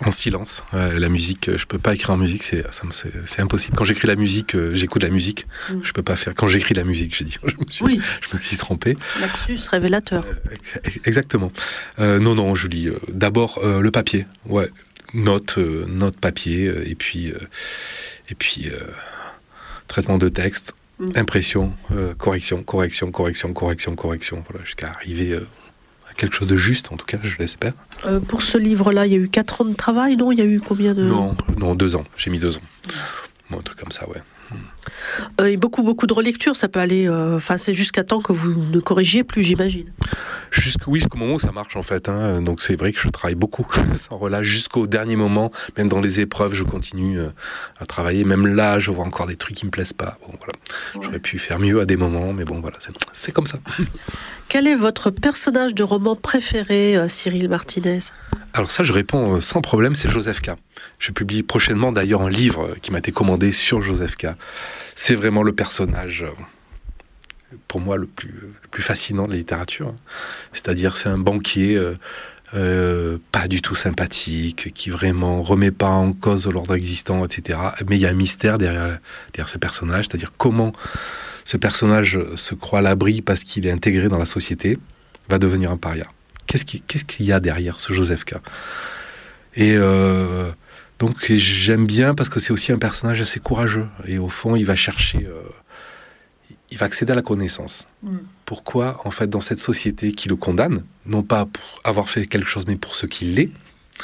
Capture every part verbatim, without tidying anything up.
En silence. Euh, la musique, euh, je peux pas écrire en musique, c'est, ça me- c'est, c'est impossible. Quand j'écris la musique, euh, j'écoute la musique. Mm. Je peux pas faire. Quand j'écris la musique, j'ai dit. Je me suis, Oui. je me suis trompé. Lapsus révélateur. Euh, exactement. Euh, non, non, je lis euh, d'abord euh, le papier. Ouais. Note, euh, note papier, euh, et puis, euh, et puis euh, traitement de texte, Mm. impression, euh, correction, correction, correction, correction, correction. Voilà, jusqu'à arriver euh, à quelque chose de juste, en tout cas, je l'espère. Euh, pour ce livre-là, il y a eu quatre ans de travail, non? Il y a eu combien de... Non, non, deux ans. J'ai mis deux ans. Bon, un truc comme ça, ouais. Euh, et beaucoup, beaucoup de relectures, ça peut aller... Enfin, c'est jusqu'à temps que vous ne corrigiez plus, j'imagine. Jusqu'au, oui, jusqu'au moment où ça marche, en fait. Hein. Donc, c'est vrai que je travaille beaucoup, sans relâche, jusqu'au dernier moment. Même dans les épreuves, je continue euh, à travailler. Même là, je vois encore des trucs qui me plaisent pas. Bon, voilà. Ouais. J'aurais pu faire mieux à des moments, mais bon, voilà, c'est, c'est comme ça. Quel est votre personnage de roman préféré, euh, Cyril Martinez? Alors ça, je réponds sans problème, c'est Joseph K. Je publie prochainement d'ailleurs un livre qui m'a été commandé sur Joseph K. C'est vraiment le personnage, pour moi, le plus, le plus fascinant de la littérature. C'est-à-dire, c'est un banquier euh, euh, pas du tout sympathique, qui vraiment remet pas en cause l'ordre existant, et cetera. Mais il y a un mystère derrière, derrière ce personnage, c'est-à-dire comment ce personnage se croit à l'abri parce qu'il est intégré dans la société, va devenir un paria. Qu'est-ce, qui, qu'est-ce qu'il y a derrière ce Joseph K? Et euh, donc j'aime bien parce que c'est aussi un personnage assez courageux. Et au fond, il va chercher, euh, il va accéder à la connaissance. Mm. Pourquoi, en fait, dans cette société qui le condamne, non pas pour avoir fait quelque chose, mais pour ce qu'il est,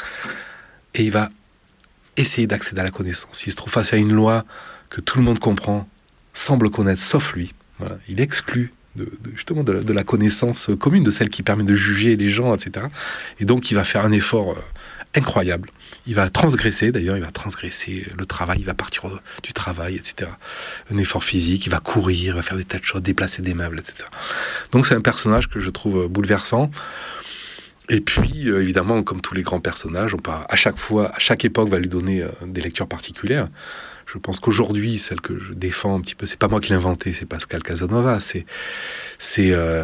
et il va essayer d'accéder à la connaissance. Il se trouve face à une loi que tout le monde comprend, semble connaître, sauf lui. Voilà. Il exclut De, de, justement de la, de la connaissance commune, de celle qui permet de juger les gens, et cetera. Et donc, il va faire un effort euh, incroyable. Il va transgresser, d'ailleurs, il va transgresser le travail, il va partir euh, du travail, et cetera. Un effort physique, il va courir, il va faire des tas de choses, déplacer des meubles, et cetera. Donc, c'est un personnage que je trouve bouleversant. Et puis, euh, évidemment, comme tous les grands personnages, on peut, à chaque fois, à chaque époque, va lui donner euh, des lectures particulières. Je pense qu'aujourd'hui, celle que je défends un petit peu, c'est pas moi qui l'ai inventée, c'est Pascal Casanova. C'est, c'est, euh,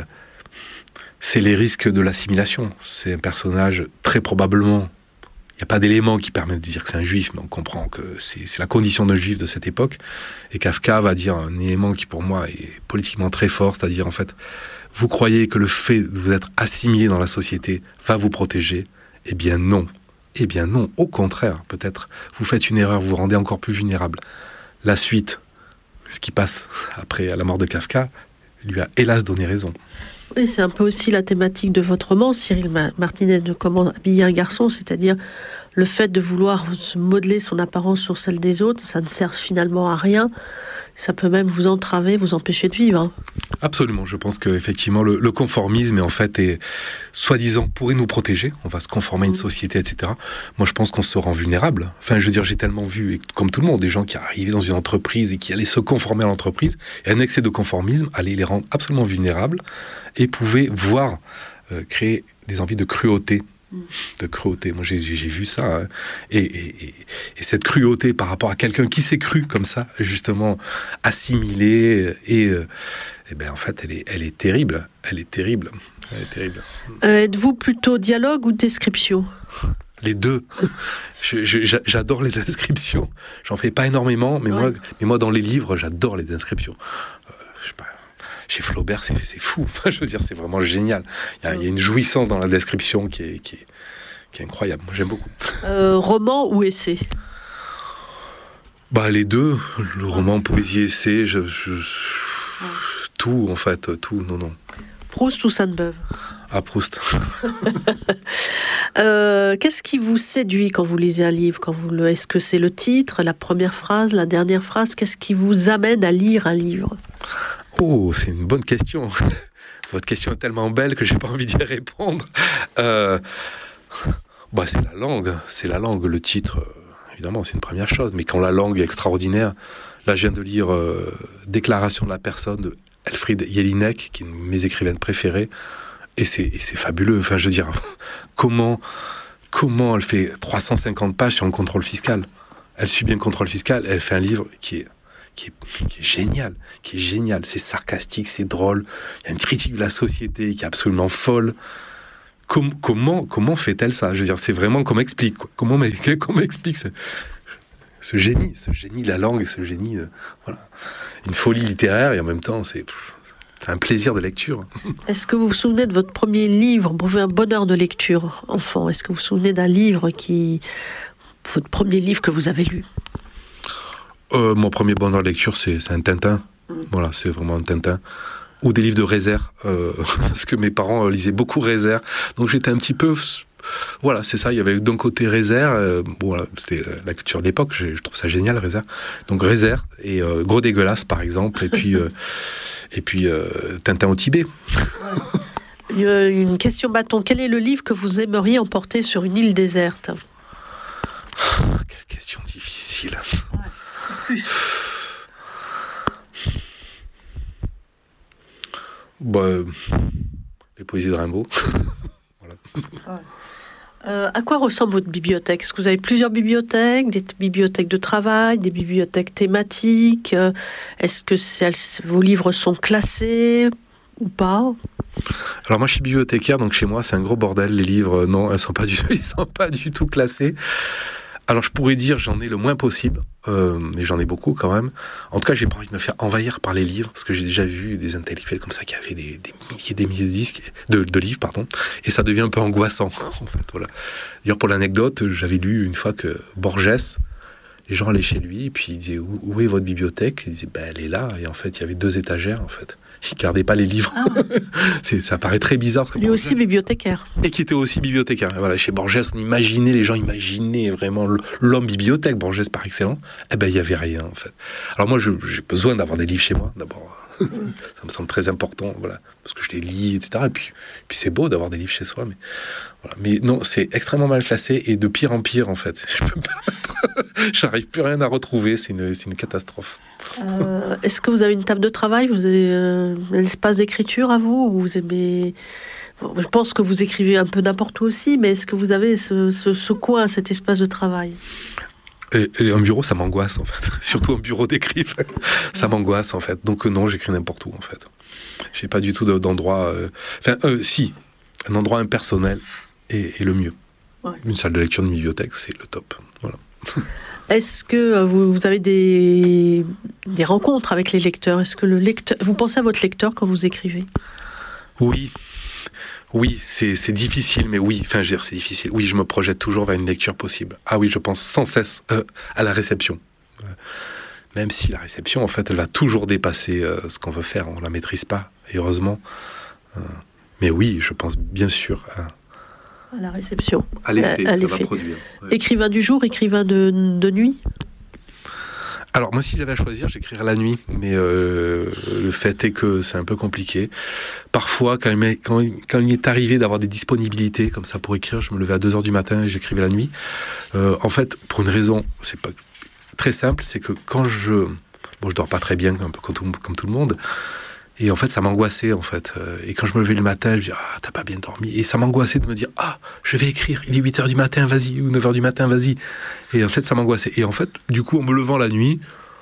c'est les risques de l'assimilation. C'est un personnage, très probablement, il n'y a pas d'éléments qui permettent de dire que c'est un juif, mais on comprend que c'est, c'est la condition d'un juif de cette époque. Et Kafka va dire un élément qui, pour moi, est politiquement très fort, c'est-à-dire, en fait, vous croyez que le fait de vous être assimilé dans la société va vous protéger? Eh bien non. Eh bien non, au contraire, peut-être vous faites une erreur, vous vous rendez encore plus vulnérable. La suite, ce qui passe après à la mort de Kafka, lui a hélas donné raison. Oui, c'est un peu aussi la thématique de votre roman, Cyril Martinez, de Comment habiller un garçon, c'est-à-dire le fait de vouloir se modeler son apparence sur celle des autres, ça ne sert finalement à rien. Ça peut même vous entraver, vous empêcher de vivre. Hein. Absolument, je pense qu'effectivement, le, le conformisme, en fait, est soi-disant pourrait nous protéger. On va se conformer à une société, et cetera. Moi, je pense qu'on se rend vulnérable. Enfin, je veux dire, j'ai tellement vu, et comme tout le monde, des gens qui arrivaient dans une entreprise et qui allaient se conformer à l'entreprise. Et un excès de conformisme allait les rendre absolument vulnérables et pouvait, voire, euh, créer des envies de cruauté. de cruauté. Moi, j'ai, j'ai vu ça. Hein. Et, et, et, et cette cruauté par rapport à quelqu'un qui s'est cru comme ça, justement, assimilé, et, et ben, en fait, elle est, elle est terrible. Elle est terrible. Elle est terrible. Euh, êtes-vous plutôt dialogue ou description ? Les deux. Je, je, j'adore les descriptions. J'en fais pas énormément, mais, ouais. moi, mais moi, dans les livres, j'adore les descriptions. Euh, je sais pas. Chez Flaubert, c'est, c'est fou. Enfin, je veux dire, c'est vraiment génial. Il y a, il y a une jouissance dans la description qui est, qui est, qui est incroyable. Moi, j'aime beaucoup. Euh, roman ou essai ? Bah, les deux. Le roman, poésie, essai, je, je, tout, en fait, tout. Non, non. Proust ou Sainte-Beuve ? Ah, Proust. euh, qu'est-ce qui vous séduit quand vous lisez un livre ? Quand vous le... Est-ce que c'est le titre, la première phrase, la dernière phrase ? Qu'est-ce qui vous amène à lire un livre ? Oh, c'est une bonne question. Votre question est tellement belle que j'ai pas envie d'y répondre. Euh, bah, c'est la langue. C'est la langue. Le titre, euh, évidemment, c'est une première chose. Mais quand la langue est extraordinaire, là, je viens de lire euh, Déclaration de la personne de Elfriede Jelinek, qui est une de mes écrivaines préférées. Et c'est, et c'est fabuleux. Enfin, je veux dire, comment, comment elle fait trois cent cinquante pages sur le contrôle fiscal. Elle subit un contrôle fiscal. Elle fait un livre qui est Qui est, qui est génial, qui est génial. C'est sarcastique, c'est drôle. Il y a une critique de la société qui est absolument folle. com- comment, comment fait-elle ça? Je veux dire, c'est vraiment qu'on m'explique, quoi. Comment qu'on m'explique ce, ce génie, ce génie de la langue, et ce génie, euh, voilà. Une folie littéraire, et en même temps, c'est, pff, c'est un plaisir de lecture. Est-ce que vous vous souvenez de votre premier livre, un bonheur de lecture, enfant? Est-ce que vous vous souvenez d'un livre qui... Votre premier livre que vous avez lu? euh, Mon premier bonheur de lecture, c'est, c'est un Tintin. Mmh. Voilà, c'est vraiment un Tintin. Ou des livres de Rézère, euh, parce que mes parents lisaient beaucoup Rézère. Donc j'étais un petit peu... Voilà, c'est ça, il y avait d'un côté Rézère, euh, bon, voilà, c'était la culture d'époque, je, je trouve ça génial, Rézère. Donc Rézère, et euh, Gros Dégueulasse, par exemple, et puis, euh, et puis euh, Tintin au Tibet. Une question bâton, quel est le livre que vous aimeriez emporter sur une île déserte? Quelle question difficile. Ouais, plus. Bah, euh, les poésies de Rimbaud. Voilà. Ouais. Euh, à quoi ressemble votre bibliothèque? Est-ce que vous avez plusieurs bibliothèques, des bibliothèques de travail, des bibliothèques thématiques? Est-ce que c'est, vos livres sont classés ou pas? Alors moi je suis bibliothécaire, donc chez moi c'est un gros bordel. Les livres, non, ils sont pas du tout, ils sont pas du tout classés. Alors je pourrais dire j'en ai le moins possible, euh, mais j'en ai beaucoup quand même. En tout cas, j'ai pas envie de me faire envahir par les livres, parce que j'ai déjà vu des intellectuels comme ça qui avaient des, des milliers, des milliers de disques, de, de livres, pardon, et ça devient un peu angoissant. En fait, voilà. D'ailleurs, pour l'anecdote, j'avais lu une fois que Borges, les gens allaient chez lui, et puis ils disaient où, où est votre bibliothèque? Ils disaient ben elle est là, et en fait il y avait deux étagères en fait. Il gardait pas les livres. Ah. c'est, ça paraît très bizarre. Parce que lui Borges, aussi bibliothécaire. Et qui était aussi bibliothécaire. Et voilà, chez Borges, on imaginait, les gens imaginaient vraiment l'homme bibliothèque, Borges par excellence. Eh ben, il y avait rien, en fait. Alors moi, je, j'ai besoin d'avoir des livres chez moi, d'abord. ça me semble très important, voilà, parce que je les lis, et cetera. Et puis, puis c'est beau d'avoir des livres chez soi, mais voilà. Mais non, c'est extrêmement mal classé et de pire en pire, en fait. Je peux me permettre. J'arrive plus rien à retrouver. C'est une, c'est une catastrophe. Euh, est-ce que vous avez une table de travail? Vous avez euh, un espace d'écriture à vous? Ou vous aimez... Bon, je pense que vous écrivez un peu n'importe où aussi, mais est-ce que vous avez ce, ce, ce coin, cet espace de travail? Et, et un bureau, ça m'angoisse, en fait. Surtout un bureau d'écrivain, ça m'angoisse, en fait. Donc non, j'écris n'importe où, en fait. J'ai pas du tout d'endroit... Euh... Enfin, euh, si, un endroit impersonnel est, est le mieux. Ouais. Une salle de lecture, une bibliothèque, c'est le top. Voilà. Est-ce que vous, vous avez des, des rencontres avec les lecteurs? Est-ce que le lecteur, vous pensez à votre lecteur quand vous écrivez? Oui, oui, c'est, c'est difficile, mais oui, enfin, je veux dire, c'est difficile. Oui, je me projette toujours vers une lecture possible. Ah oui, je pense sans cesse euh, à la réception. Euh, même si la réception, en fait, elle va toujours dépasser euh, ce qu'on veut faire. On la maîtrise pas, et heureusement. Euh, mais oui, je pense bien sûr à... à la réception. À l'effet, à, à l'effet. Ça va produire. Ouais. Écrivain du jour, écrivain de, de nuit? Alors moi, si j'avais à choisir, j'écrirais la nuit, mais euh, le fait est que c'est un peu compliqué. Parfois, quand il, m'est, quand, quand il m'est arrivé d'avoir des disponibilités comme ça pour écrire, je me levais à deux heures du matin et j'écrivais la nuit. Euh, en fait, pour une raison, c'est pas très simple, c'est que quand je... Bon, je dors pas très bien, un peu comme tout, comme tout le monde, et en fait, ça m'angoissait, en fait. Et quand je me levais le matin, je me disais, ah, t'as pas bien dormi. Et ça m'angoissait de me dire, ah, je vais écrire, il est huit heures du matin, vas-y, ou neuf heures du matin, vas-y. Et en fait, ça m'angoissait. Et en fait, du coup, en me levant la nuit,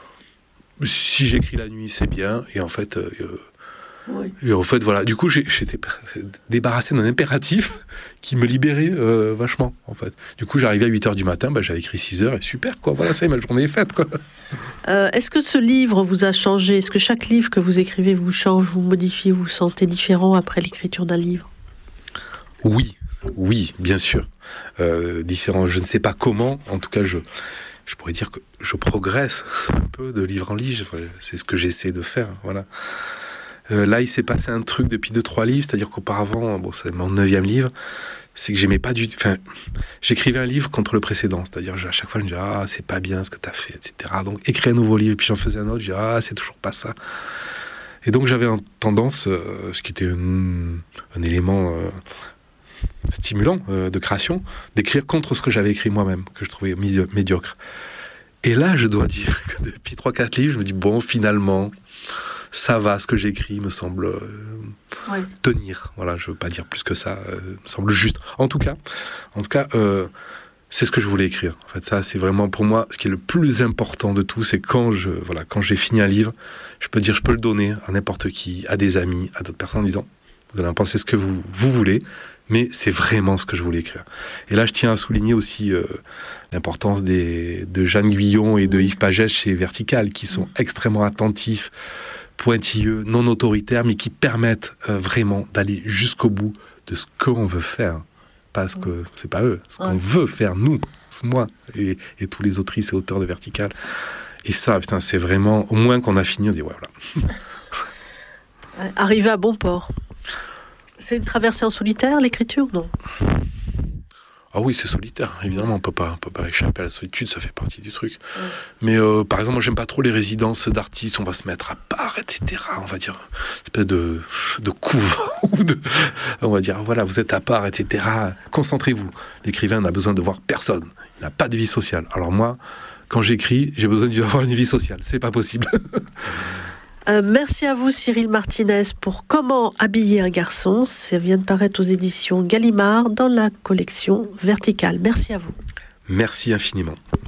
si j'écris la nuit, c'est bien. Et en fait, euh, oui. et en fait, voilà. Du coup, j'ai, j'étais débarrassé d'un impératif qui me libérait euh, vachement, en fait. Du coup, j'arrivais à huit heures du matin, bah, j'avais écrit six heures, et super, quoi. Voilà, ça y est, ma journée est faite, quoi. Euh, est-ce que ce livre vous a changé? Est-ce que chaque livre que vous écrivez vous change, vous modifie, vous vous sentez différent après l'écriture d'un livre? Oui, oui, bien sûr. Euh, différent, je ne sais pas comment, en tout cas, je... Je pourrais dire que je progresse un peu de livre en livre. C'est ce que j'essaie de faire. Voilà. Euh, là, il s'est passé un truc depuis deux, trois livres. C'est-à-dire qu'auparavant, bon, c'est mon neuvième livre, c'est que j'aimais pas du tout... Enfin, j'écrivais un livre contre le précédent. C'est-à-dire, à chaque fois, je me disais, ah, c'est pas bien ce que tu as fait, et cetera. Donc, écrire un nouveau livre, et puis j'en faisais un autre, je disais, ah, c'est toujours pas ça. Et donc, j'avais en tendance, euh, ce qui était un, un élément... Euh, stimulant euh, de création, d'écrire contre ce que j'avais écrit moi-même, que je trouvais médi- médiocre. Et là, je dois dire que depuis trois quatre livres, je me dis, bon, finalement, ça va, ce que j'écris me semble euh, oui. tenir. Voilà, je veux pas dire plus que ça, euh, me semble juste. En tout cas, en tout cas euh, c'est ce que je voulais écrire. En fait, ça, c'est vraiment pour moi, ce qui est le plus important de tout, c'est quand, je, voilà, quand j'ai fini un livre, je peux dire, je peux le donner à n'importe qui, à des amis, à d'autres personnes, en disant, Vous allez en penser ce que vous, vous voulez, mais c'est vraiment ce que je voulais écrire. Et là, je tiens à souligner aussi euh, l'importance des, de Jeanne Guyon et de Yves Pagès chez Vertical, qui sont extrêmement attentifs, pointilleux, non autoritaires, mais qui permettent euh, vraiment d'aller jusqu'au bout de ce qu'on veut faire. Pas ce que c'est pas eux, ce qu'on veut faire nous, moi et, et tous les autrices et auteurs de Vertical. Et ça, putain, c'est vraiment au moins qu'on a fini, on dit ouais, voilà. Arriver à bon port. C'est une traversée en solitaire, l'écriture, non? Ah oui, c'est solitaire, évidemment, on peut pas, on peut pas échapper à la solitude, ça fait partie du truc. Ouais. Mais euh, par exemple, moi, j'aime pas trop les résidences d'artistes, on va se mettre à part, et cetera. On va dire, une espèce de, de couve, ou de, on va dire, voilà, vous êtes à part, et cetera. Concentrez-vous. L'écrivain n'a besoin de voir personne, il n'a pas de vie sociale. Alors moi, quand j'écris, j'ai besoin d'avoir une vie sociale, c'est pas possible. Euh, merci à vous Cyril Martinez pour Comment habiller un garçon. Ça vient de paraître aux éditions Gallimard dans la collection Vertical. Merci à vous. Merci infiniment.